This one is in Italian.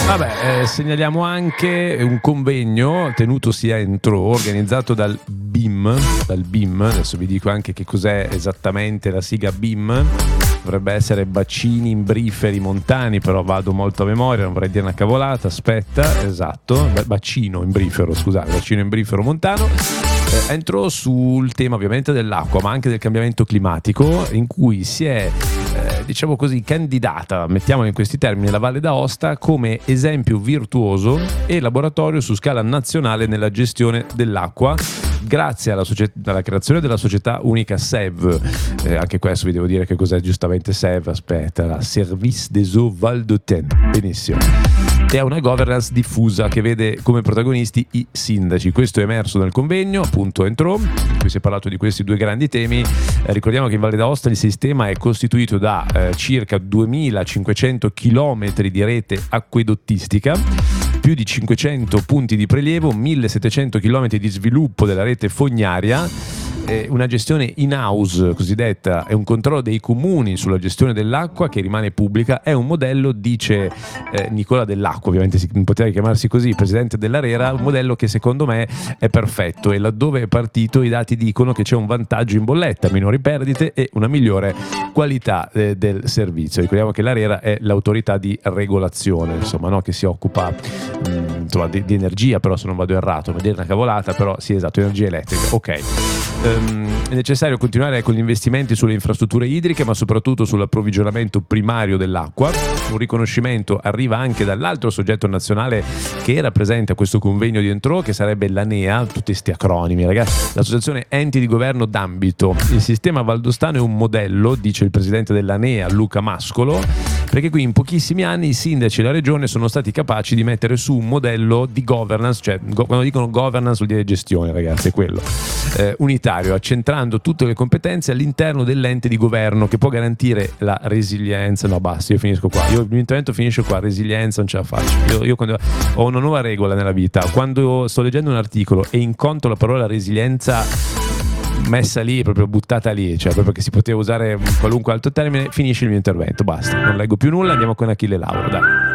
Vabbè, segnaliamo anche un convegno tenutosi a Entrò, organizzato dal BIM, adesso vi dico anche che cos'è esattamente la sigla BIM. Dovrebbe essere bacini imbriferi montani, però vado molto a memoria, non vorrei dire una cavolata, aspetta, esatto, bacino imbrifero montano. Entro sul tema ovviamente dell'acqua, ma anche del cambiamento climatico, in cui si è diciamo così candidata, mettiamolo in questi termini, la Valle d'Aosta come esempio virtuoso e laboratorio su scala nazionale nella gestione dell'acqua, grazie alla creazione della società unica SEV. Anche questo vi devo dire che cos'è giustamente SEV, aspetta, la Service des Eaux Val d'Autun, benissimo, e ha una governance diffusa che vede come protagonisti i sindaci. Questo è emerso nel convegno, appunto Entrò, in cui si è parlato di questi due grandi temi. Ricordiamo che in Valle d'Aosta il sistema è costituito da circa 2500 chilometri di rete acquedottistica, più di 500 punti di prelievo, 1700 chilometri di sviluppo della rete fognaria, una gestione in-house cosiddetta e un controllo dei comuni sulla gestione dell'acqua che rimane pubblica. È un modello, dice Nicola Dell'Acqua, ovviamente non poteva chiamarsi così, presidente dell'ARERA, un modello che secondo me è perfetto, e laddove è partito i dati dicono che c'è un vantaggio in bolletta, minori perdite e una migliore qualità del servizio. Ricordiamo che l'ARERA è l'autorità di regolazione, insomma, no? Che si occupa di energia, però se non vado errato, non dire una cavolata, però sì, esatto, energia elettrica, ok. È necessario continuare con gli investimenti sulle infrastrutture idriche, ma soprattutto sull'approvvigionamento primario dell'acqua. Un riconoscimento arriva anche dall'altro soggetto nazionale che era presente a questo convegno di Entrò, che sarebbe l'ANEA, tutti sti acronimi ragazzi, l'associazione enti di governo d'ambito. Il sistema valdostano è un modello, dice il presidente dell'ANEA Luca Mascolo, perché qui in pochissimi anni i sindaci e la regione sono stati capaci di mettere su un modello di governance, cioè quando dicono governance vuol dire gestione, ragazzi, è quello, unitario, accentrando tutte le competenze all'interno dell'ente di governo, che può garantire la resilienza. No, basta, io finisco qua, il mio intervento finisce qua, resilienza non ce la faccio. Io quando ho una nuova regola nella vita, quando sto leggendo un articolo e incontro la parola resilienza messa lì, proprio buttata lì, cioè proprio che si poteva usare qualunque altro termine, finisce il mio intervento, basta, non leggo più nulla, andiamo con Achille Lauro, dai.